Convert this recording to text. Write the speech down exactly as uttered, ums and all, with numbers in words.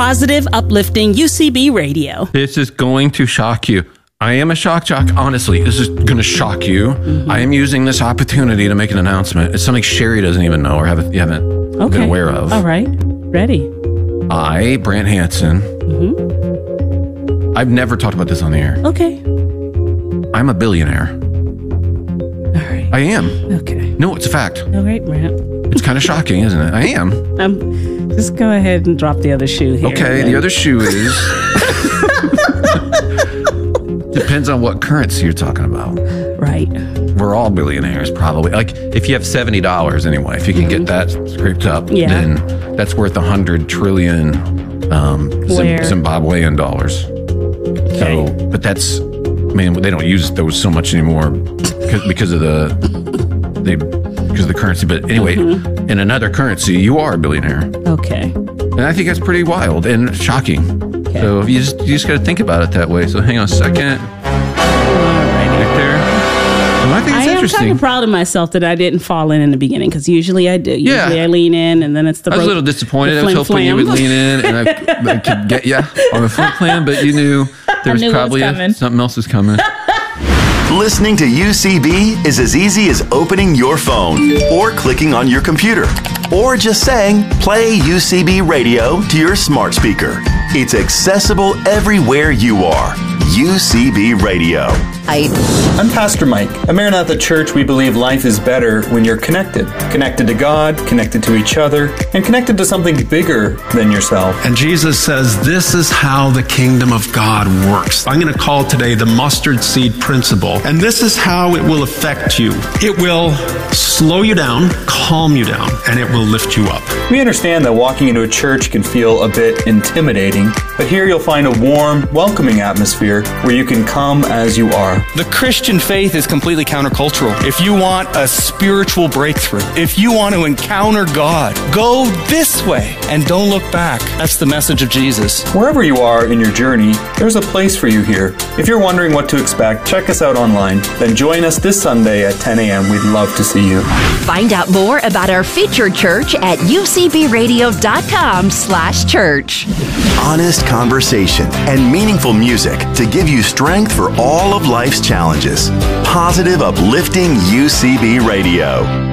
Positive, uplifting U C B radio. This is going to shock you. I am a shock jock. Honestly, this is going to shock you. Mm-hmm. I am using this opportunity to make an announcement. It's something Sherry doesn't even know or haven't, you haven't okay. been aware of. All right. Ready. I, Brant Hansen, mm-hmm. I've never talked about this on the air. Okay. I'm a billionaire. All right. I am. Okay. No, it's a fact. All right, Brant. It's kind of shocking, isn't it? I am. Um, just go ahead and drop the other shoe here. Okay, the other shoe is... Depends on what currency you're talking about. Right. We're all billionaires, probably. Like, if you have seventy dollars anyway, if you can mm-hmm. get that scraped up, yeah. then that's worth one hundred trillion um, Zimbabwean dollars. Okay. So, but that's, man, they don't use those so much anymore because, because of the, they, because of the currency. But anyway, mm-hmm. in another currency, you are a billionaire. Okay. And I think that's pretty wild and shocking. Okay. So you just you just got to think about it that way. So hang on a second. Right there. Well, I think it's I interesting. am kind of proud of myself that I didn't fall in in the beginning because usually I do. Usually yeah. I lean in and then it's the. I was a little disappointed. I was hoping flam. you would lean in and I, I could get you on the flim flam, but you knew there was knew probably was a, something else was coming. Listening to U C B is as easy as opening your phone or clicking on your computer or just saying play U C B radio to your smart speaker. It's accessible everywhere you are. U C B Radio. I... I'm Pastor Mike. At Maranatha Church, we believe life is better when you're connected. Connected to God, connected to each other, and connected to something bigger than yourself. And Jesus says this is how the kingdom of God works. I'm going to call today the mustard seed principle. And this is how it will affect you. It will slow you down, calm you down, and it will lift you up. We understand that walking into a church can feel a bit intimidating, but here you'll find a warm, welcoming atmosphere where you can come as you are. The Christian faith is completely countercultural. If you want a spiritual breakthrough, if you want to encounter God, go this way and don't look back. That's the message of Jesus. Wherever you are in your journey, there's a place for you here. If you're wondering what to expect, check us out online. Then join us this Sunday at ten a.m. We'd love to see you. Find out more about our featured church at u c b radio dot com slash church. Honest conversation and meaningful music to give you strength for all of life's challenges. Positive, uplifting U C B Radio.